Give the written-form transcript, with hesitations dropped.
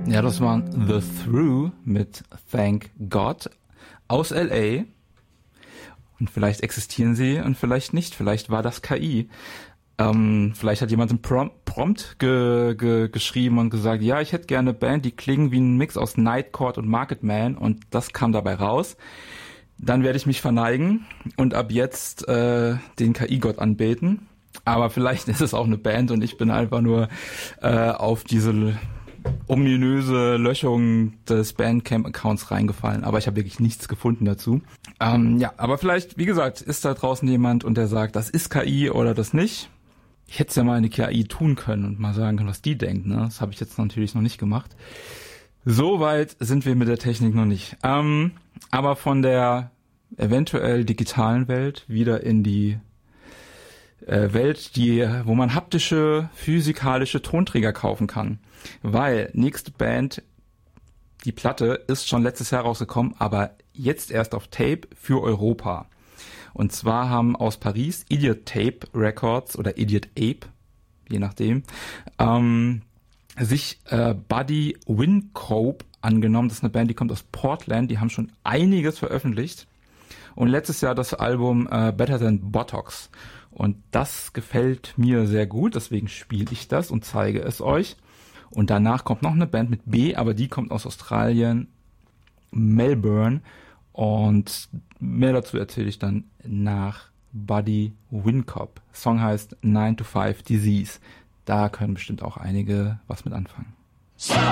Ja, das waren The Through mit Thank God aus L.A. Und vielleicht existieren sie und vielleicht nicht. Vielleicht war das KI. Vielleicht hat jemand einen Prompt geschrieben und gesagt, ja, ich hätte gerne eine Band, die klingen wie ein Mix aus Night Court und Market Man, und das kam dabei raus. Dann werde ich mich verneigen und ab jetzt den KI-Gott anbeten. Aber vielleicht ist es auch eine Band und ich bin einfach nur auf diese ominöse Löschung des Bandcamp-Accounts reingefallen. Aber ich habe wirklich nichts gefunden dazu. Ja, aber vielleicht, wie gesagt, ist da draußen jemand und der sagt, das ist KI oder das nicht. Ich hätte es ja mal in die KI tun können und mal sagen können, was die denkt. Ne? Das habe ich jetzt natürlich noch nicht gemacht. So weit sind wir mit der Technik noch nicht. Aber von der eventuell digitalen Welt wieder in die Welt, wo man haptische, physikalische Tonträger kaufen kann. Weil nächste Band, die Platte, ist schon letztes Jahr rausgekommen, aber jetzt erst auf Tape für Europa. Und zwar haben aus Paris Idiot Tape Records oder Idiot Ape, je nachdem, sich Buddy Wincope angenommen. Das ist eine Band, die kommt aus Portland, die haben schon einiges veröffentlicht. Und letztes Jahr das Album Better Than Botox. Und das gefällt mir sehr gut, deswegen spiele ich das und zeige es euch. Und danach kommt noch eine Band mit B, aber die kommt aus Australien, Melbourne. Und mehr dazu erzähle ich dann nach Buddy Wincope. Song heißt 9 to 5 Disease. Da können bestimmt auch einige was mit anfangen.